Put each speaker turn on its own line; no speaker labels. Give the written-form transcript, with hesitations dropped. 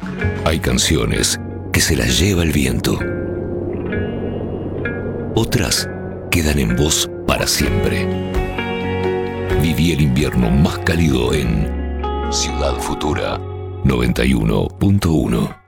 Hay canciones que se las lleva el viento. Otras quedan en vos para siempre. Viví el invierno más cálido en Ciudad Futura 91.1.